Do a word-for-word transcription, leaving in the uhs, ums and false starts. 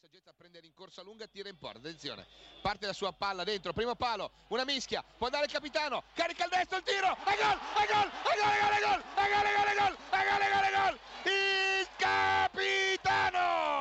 saggezza a prendere in corsa lunga, tira in porta, attenzione, parte la sua palla dentro, primo palo, una mischia, può andare il capitano, carica il destro, il tiro, e gol, e gol, e gol, e gol, e gol, e gol, e gol!